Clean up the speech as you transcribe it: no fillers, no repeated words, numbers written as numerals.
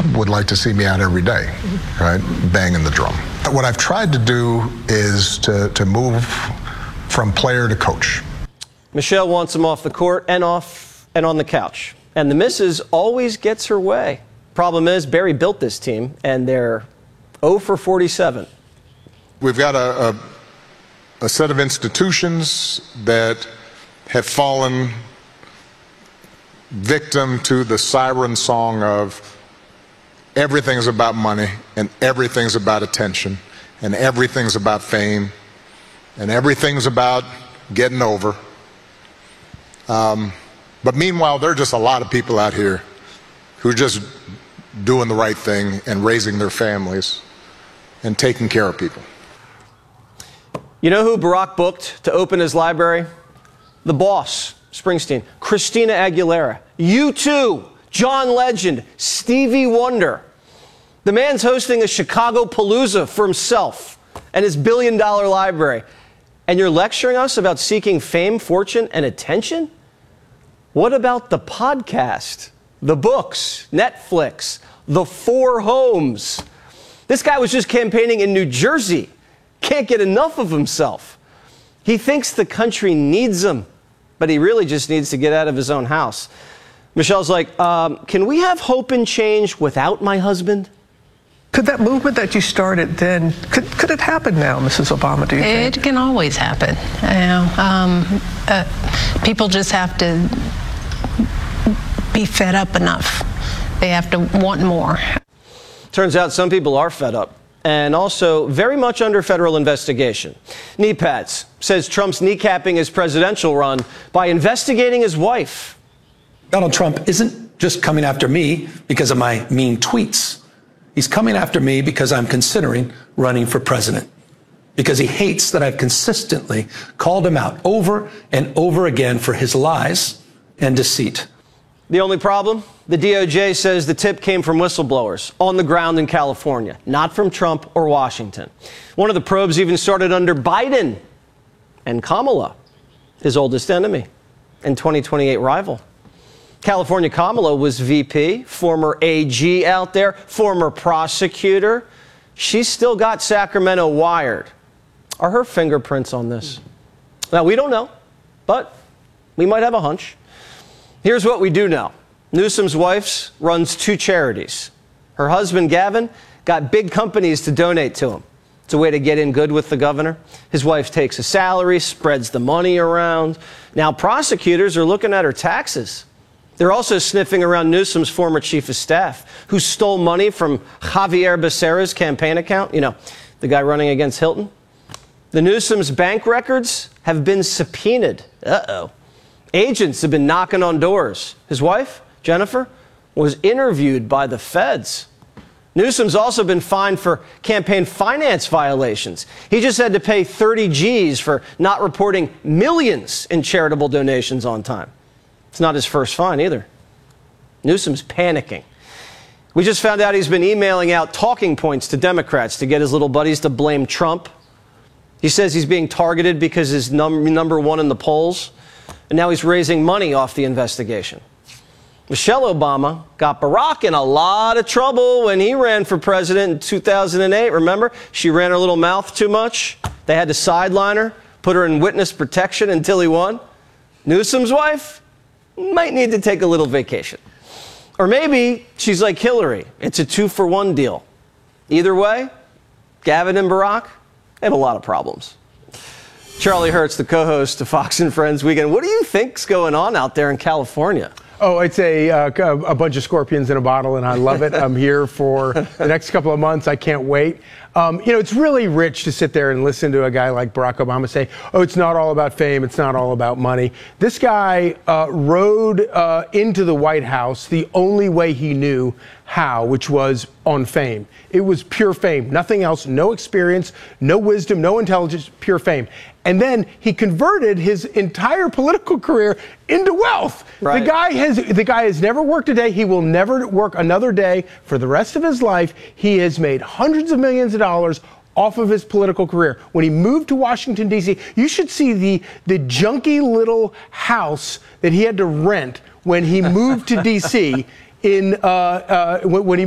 would like to see me out every day, right, banging the drum. What I've tried to do is to move from player to coach. Michelle wants him off the court and on the couch. And the missus always gets her way. Problem is, Barry built this team, and they're 0 for 47. We've got a set of institutions that have fallen victim to the siren song of everything's about money, and everything's about attention, and everything's about fame, and everything's about getting over. But meanwhile, there are just a lot of people out here who are just doing the right thing and raising their families and taking care of people. You know who Barack booked to open his library? The Boss, Springsteen, Christina Aguilera, U2, John Legend, Stevie Wonder. The man's hosting a Chicago Palooza for himself and his billion-dollar library. And you're lecturing us about seeking fame, fortune, and attention? What about the podcast, the books, Netflix, the 4 homes? This guy was just campaigning in New Jersey. Can't get enough of himself. He thinks the country needs him, but he really just needs to get out of his own house. Michelle's like, can we have hope and change without my husband? Could that movement that you started then, could it happen now, Mrs. Obama, do you think? It can always happen. People just have to be fed up enough. They have to want more. Turns out some people are fed up and also very much under federal investigation. Knee pads says Trump's kneecapping his presidential run by investigating his wife. Donald Trump isn't just coming after me because of my mean tweets. He's coming after me because I'm considering running for president, because he hates that I've consistently called him out over and over again for his lies and deceit. The only problem? The DOJ says the tip came from whistleblowers on the ground in California, not from Trump or Washington. One of the probes even started under Biden and Kamala, his oldest enemy and 2028 rival. California Kamala was VP, former AG out there, former prosecutor. She's still got Sacramento wired. Are her fingerprints on this? Now, we don't know, but we might have a hunch. Here's what we do know. Newsom's wife runs 2 charities. Her husband, Gavin, got big companies to donate to him. It's a way to get in good with the governor. His wife takes a salary, spreads the money around. Now prosecutors are looking at her taxes. They're also sniffing around Newsom's former chief of staff, who stole money from Javier Becerra's campaign account. You know, the guy running against Hilton. The Newsom's bank records have been subpoenaed. Uh-oh. Agents have been knocking on doors. His wife, Jennifer, was interviewed by the feds. Newsom's also been fined for campaign finance violations. He just had to pay 30 G's for not reporting millions in charitable donations on time. It's not his first fine either. Newsom's panicking. We just found out he's been emailing out talking points to Democrats to get his little buddies to blame Trump. He says he's being targeted because he's number 1 in the polls. And now he's raising money off the investigation. Michelle Obama got Barack in a lot of trouble when he ran for president in 2008. Remember? She ran her little mouth too much. They had to sideline her, put her in witness protection until he won. Newsom's wife might need to take a little vacation. Or maybe she's like Hillary. It's a 2-for-1 deal. Either way, Gavin and Barack have a lot of problems. Charlie Hertz, the co-host of Fox and Friends Weekend. What do you think's going on out there in California? Oh, it's a bunch of scorpions in a bottle, and I love it. I'm here for the next couple of months. I can't wait. It's really rich to sit there and listen to a guy like Barack Obama say, oh, it's not all about fame. It's not all about money. This guy rode into the White House the only way he knew how, which was on fame. It was pure fame, nothing else, no experience, no wisdom, no intelligence, pure fame. And then he converted his entire political career into wealth. Right. The guy has never worked a day. He will never work another day for the rest of his life. He has made hundreds of millions of dollars off of his political career. When he moved to Washington, D.C., you should see the junky little house that he had to rent when he moved to D.C. when he